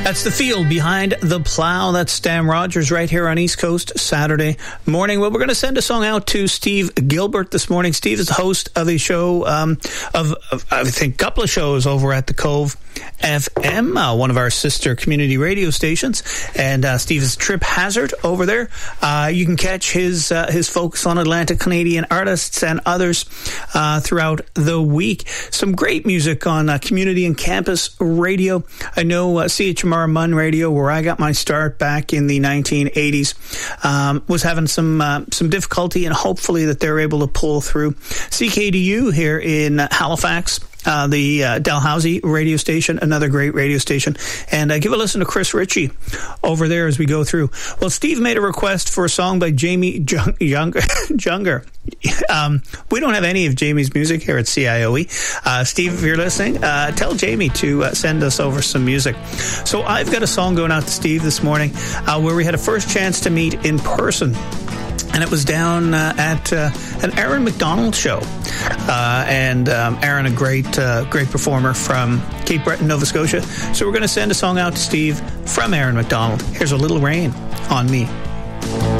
That's the field behind the plow. That's Stan Rogers right here on East Coast Saturday morning. Well, we're going to send a song out to Steve Gilbert this morning. Steve is the host of a show, of I think, a couple of shows over at the Cove FM, one of our sister community radio stations. And Steve is Trip Hazard over there. You can catch his focus on Atlantic Canadian artists and others throughout the week. Some great music on community and campus radio. I know CHMR Munn Radio, where I got my start back in the 1980s, was having some difficulty, and hopefully that they're able to pull through. CKDU here in Halifax, the Dalhousie radio station, another great radio station. And give a listen to Chris Ritchie over there as we go through. Well, Steve made a request for a song by Jamie Junger. We don't have any of Jamie's music here at CIOE. Steve, if you're listening, tell Jamie to send us over some music. So I've got a song going out to Steve this morning where we had a first chance to meet in person. And it was down at an Aaron McDonald show. And Aaron, a great performer from Cape Breton, Nova Scotia. So we're going to send a song out to Steve from Aaron McDonald. Here's A Little Rain on Me.